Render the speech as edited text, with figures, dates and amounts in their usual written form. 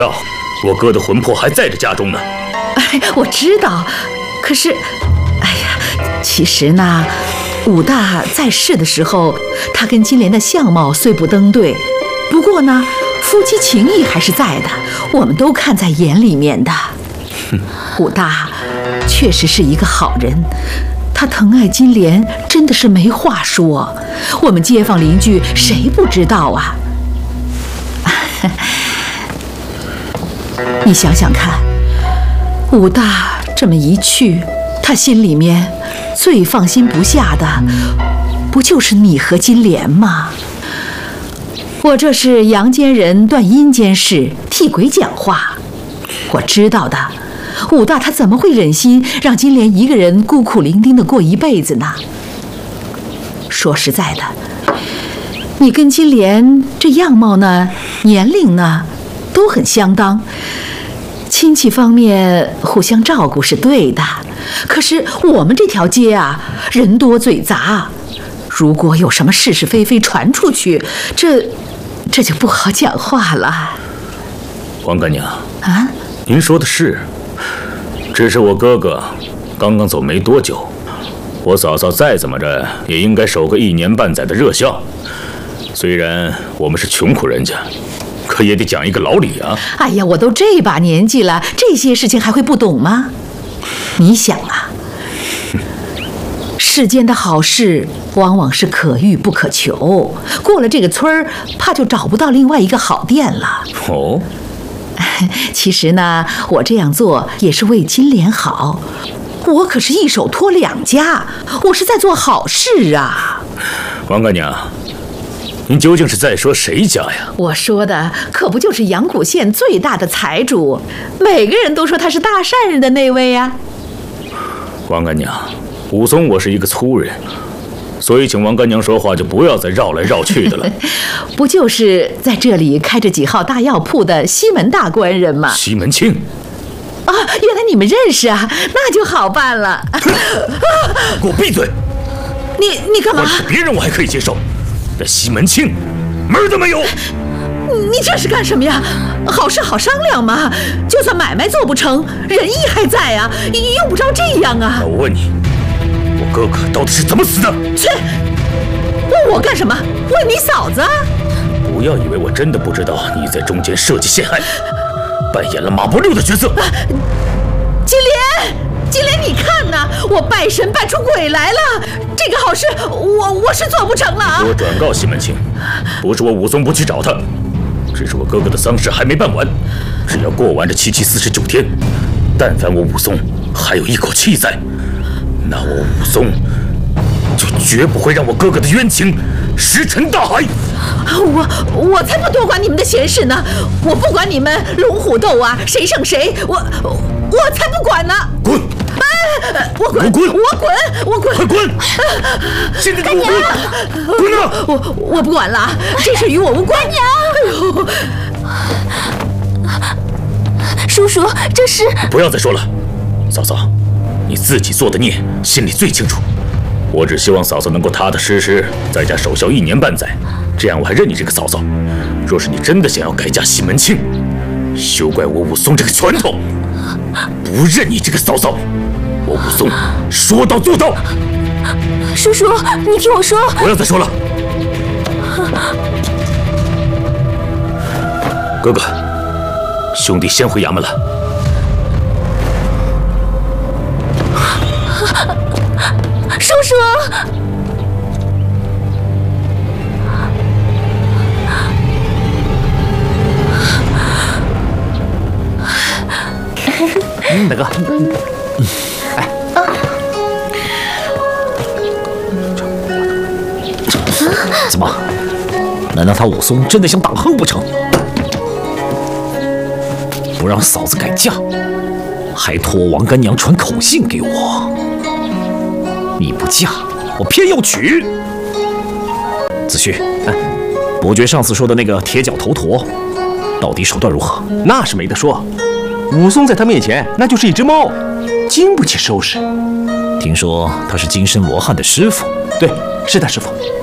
道，我哥的魂魄还在这家中呢。 哎，我知道，可是，哎呀，其实呢，武大在世的时候，他跟金莲的相貌虽不登对，不过呢，夫妻情谊还是在的，我们都看在眼里面的。武大确实是一个好人，他疼爱金莲真的是没话说，我们街坊邻居谁不知道啊？你想想看，武大这么一去，他心里面最放心不下的，不就是你和金莲吗？我这是阳间人断阴间事，替鬼讲话。我知道的，武大他怎么会忍心让金莲一个人孤苦伶仃的过一辈子呢？说实在的，你跟金莲这样貌呢，年龄呢，都很相当，亲戚方面互相照顾是对的。可是我们这条街啊，人多嘴杂，如果有什么是是非非传出去，这就不好讲话了。 王干娘啊， 您说的是，只是我哥哥刚刚走没多久，我嫂嫂再怎么着也应该守个1年半载的热孝。虽然我们是穷苦人家，可也得讲一个老理啊。 哎呀，我都这把年纪了，这些事情还会不懂吗？你想啊，世间的好事往往是可遇不可求，过了这个村儿，怕就找不到另外一个好店了。 哦， 其实呢，我这样做也是为金莲好，我可是一手托2家，我是在做好事啊。 王干娘，您究竟是在说谁家呀？ 我说的可不就是阳谷县最大的财主，每个人都说他是大善人的那位呀。 王干娘，武松我是一个粗人，所以请王干娘说话就不要再绕来绕去的了。 不就是在这里开着几号大药铺的西门大官人吗？ 西门庆啊，原来你们认识啊，那就好办了。 给我闭嘴！ 你干嘛？ 换是别人我还可以接受，这西门庆门儿都没有。 你这是干什么呀？好事好商量嘛，就算买卖做不成，仁义还在啊，用不着这样啊。 那我问你，我哥哥到底是怎么死的？ 切，问我干什么？问你嫂子啊！ 不要以为我真的不知道你在中间设计陷害，扮演了马伯六的角色。 金莲，你看呐，我拜神拜出鬼来了，这个好事我是做不成了啊！ 我转告西门庆，不是我武松不去找他，只是我哥哥的丧事还没办完，只要过完这7期49天，但凡我武松还有一口气在，那我武松就绝不会让我哥哥的冤情石沉大海。 我才不多管你们的闲事呢！我不管你们龙虎斗啊，谁胜谁，我才不管呢！ 滚！ 我滚！我滚！ 快滚！现在给我滚！滚啊！ 我不管了，这事与我无关。娘！ 叔叔，这是…… 不要再说了，嫂嫂，你自己做的孽，心里最清楚。我只希望嫂嫂能够踏踏实实在家守孝1年半载，这样我还认你这个嫂嫂。若是你真的想要改嫁西门庆，休怪我武松这个拳头不认你这个嫂嫂。我武松说到做到。 叔叔，你听我说。 不要再说了。哥哥，兄弟先回衙门了。 叔叔， 大哥，哎，怎么？难道他武松真的想挡横不成？不让嫂子改嫁，还托王干娘传口信给我。你不嫁，我偏要娶。子旭，伯爵上次说的那个铁脚头陀，到底手段如何？ 那是没得说，武松在他面前那就是一只猫，经不起收拾。 听说他是金身罗汉的师傅。 对，是他师傅。